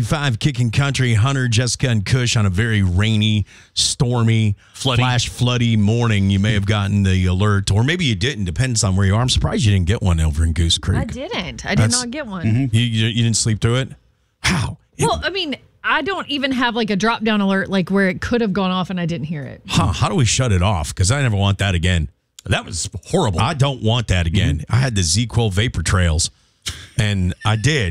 95 Kicking Country, Hunter, Jessica, and Kush on a very rainy, stormy, floody morning. You may have gotten the alert, or maybe you didn't. Depends on where you are. I'm surprised you didn't get one over in Goose Creek. I didn't. I did not get one. You didn't sleep through it? How? Well, I mean, I don't even have like a drop down alert like where it could have gone off and I didn't hear it. How do we shut it off? Because I never want that again. That was horrible. I don't want that again. I had the ZzzQuil vapor trails, and I did.